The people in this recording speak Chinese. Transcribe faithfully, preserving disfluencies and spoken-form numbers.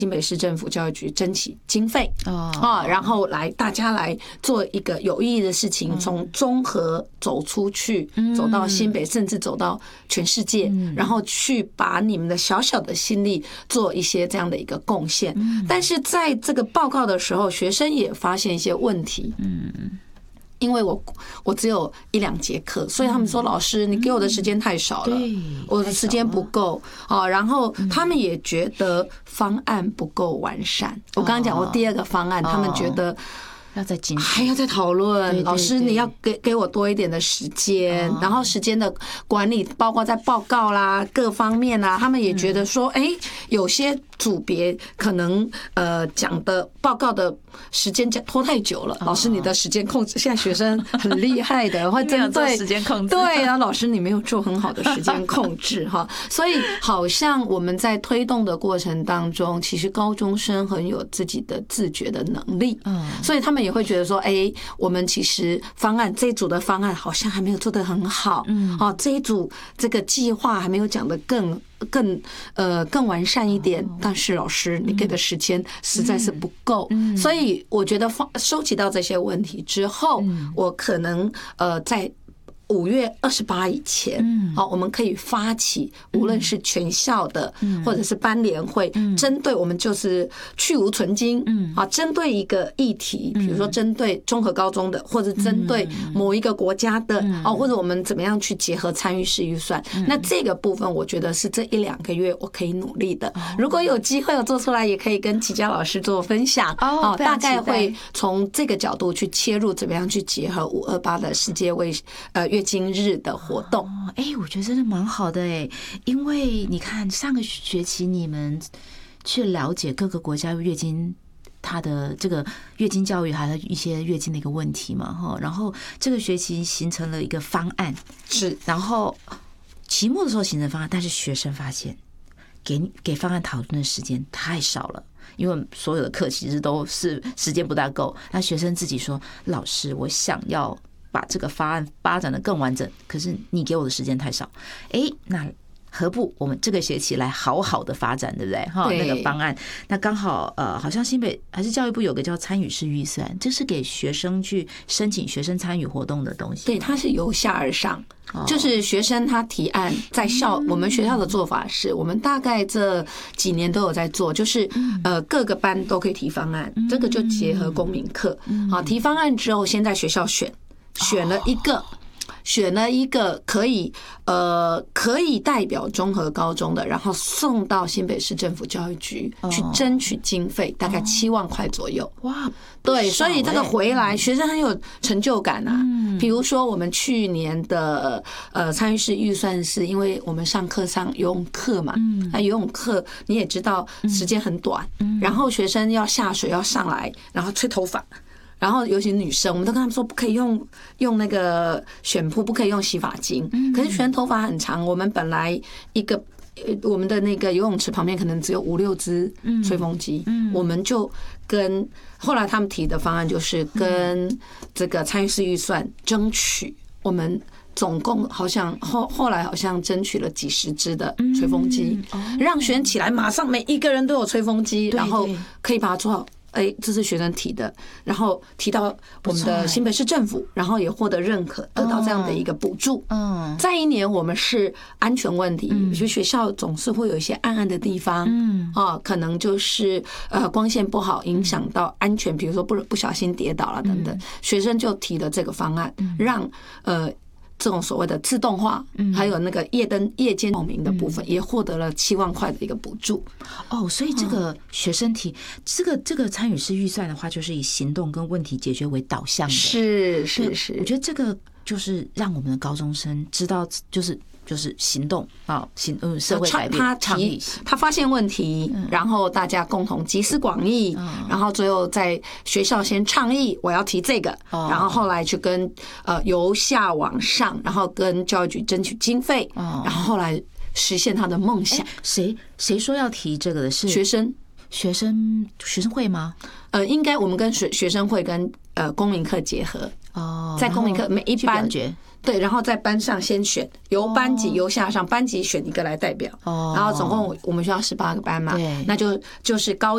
新北市政府教育局争取经费啊，然后来大家来做一个有意义的事情，从中和走出去，走到新北，甚至走到全世界，然后去把你们的小小的心力做一些这样的一个贡献。但是在这个报告的时候，学生也发现一些问题。嗯。因为我我只有一两节课，所以他们说老师你给我的时间太少了，我的时间不够啊。然后他们也觉得方案不够完善。我刚刚讲过第二个方案，他们觉得要再精还要再讨论，老师你要给给我多一点的时间，然后时间的管理，包括在报告啦各方面啦，他们也觉得说，哎，有些组别可能呃讲的报告的时间讲拖太久了，老师你的时间控制，现在学生很厉害的，会针对时间控制， 对啊，老师你没有做很好的时间控制哈，所以好像我们在推动的过程当中，其实高中生很有自己的自觉的能力，嗯，所以他们也会觉得说，哎，我们其实方案这一组的方案好像还没有做得很好，嗯，哦，这一组这个计划还没有讲得更。更呃更完善一点，但是老师你给的时间实在是不够，所以我觉得放收集到这些问题之后，我可能呃在五月二十八以前，好，我们可以发起，无论是全校的，或者是班联会，针对我们就是去无存菁，啊，针对一个议题，比如说针对综合高中的，或者针对某一个国家的，啊，或者我们怎么样去结合参与式预算，那这个部分我觉得是这一两个月我可以努力的。如果有机会有做出来，也可以跟齐佳老师做分享，哦，大概会从这个角度去切入，怎么样去结合五二八的世界卫呃月经日的活动。 哎，我觉得真的蛮好的哎，因为你看上个学期你们去了解各个国家月经它的这个月经教育，还有一些月经的一个问题嘛，哈，然后这个学期形成了一个方案， 是， 然后期末的时候形成方案，但是学生发现给给方案讨论的时间太少了。因为所有的课其实都是时间不大够，那学生自己说：“老师，我想要把这个方案发展的更完整，可是你给我的时间太少。”哎，那何不我们这个学期来好好的发展，对不对？哈，那个方案，那刚好呃，好像新北还是教育部有个叫参与式预算，这是给学生去申请学生参与活动的东西。 对，它是由下而上。就是学生他提案，在校我们学校的做法是，我们大概这几年都有在做，就是呃各个班都可以提方案，这个就结合公民课。好，提方案之后，先在学校选，选了一个。选了一个可以呃可以代表综合高中的，然后送到新北市政府教育局去争取经费，大概七万块左右。哇，对，所以这个回来学生很有成就感啊。比如说我们去年的呃参与式预算是，因为我们上课上游泳课嘛，那游泳课你也知道时间很短，然后学生要下水要上来，然后吹头发。然后尤其女生，我们都跟他们说不可以用用那个选铺，不可以用洗发精。可是学生头发很长，我们本来一个我们的那个游泳池旁边可能只有五六只吹风机，我们就跟后来他们提的方案就是跟这个参与式预算争取，我们总共好像后后来好像争取了几十只的吹风机，让学生起来马上每一个人都有吹风机，然后可以把它做好。哎，这是学生提的，然后提到我们的新北市政府，然后也获得认可，得到这样的一个补助。嗯，再一年我们是安全问题，就学校总是会有一些暗暗的地方，嗯，啊，可能就是呃光线不好，影响到安全，比如说不不小心跌倒了等等，学生就提了这个方案，让呃。这种所谓的自动化，还有那个夜灯、夜间照明的部分，也获得了七万块的一个补助。 哦，所以这个学生提这个这个参与式预算的话，就是以行动跟问题解决为导向的。 是是是， 我觉得这个就是让我们的高中生知道，就是就是行动啊，行嗯社会改变。 他提他发现问题，然后大家共同集思广益，然后最后在学校先倡议我要提这个，然后后来去跟呃由下往上，然后跟教育局争取经费，然后后来实现他的梦想。 谁谁说要提这个的是学生？ 学生学生会吗？ 呃，应该我们跟学学生会跟呃公民课结合哦，在公民课每一班对，然后在班上先选，由班级由下上，班级选一个来代表，然后总共我们学校十八个班嘛，那就就是高。